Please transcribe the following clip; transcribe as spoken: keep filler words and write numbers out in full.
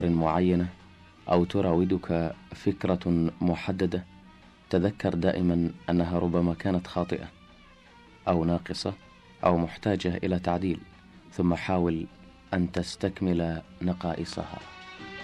معينة أو تراودك فكرة محددة، تذكر دائما أنها ربما كانت خاطئة أو ناقصة أو محتاجة إلى تعديل، ثم حاول أن تستكمل نقائصها.